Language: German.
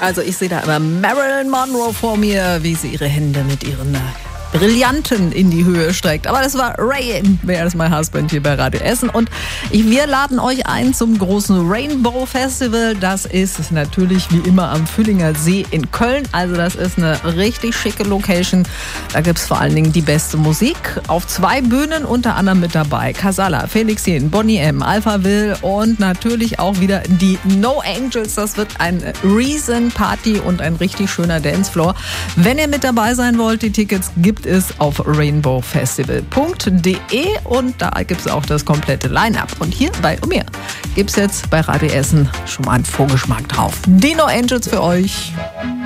Also ich sehe da immer Marilyn Monroe vor mir, wie sie ihre Hände mit ihren Brillanten in die Höhe streckt. Aber das war Rain, Where's My Husband hier bei Radio Essen. Und wir laden euch ein zum großen Rainbow Festival. Das ist natürlich wie immer am Füllinger See in Köln. Also das ist eine richtig schicke Location. Da gibt es vor allen Dingen die beste Musik. Auf 2 Bühnen unter anderem mit dabei. Casala, Felix Jähn, Boney M, Alpha Will und natürlich auch wieder die No Angels. Das wird ein Reason-Party und ein richtig schöner Dancefloor. Wenn ihr mit dabei sein wollt, die Tickets gibt es auf rainbowfestival.de und da gibt es auch das komplette Line-Up. Und hier bei mir gibt es jetzt bei Radio Essen schon mal einen Vorgeschmack drauf. Die No Angels für euch.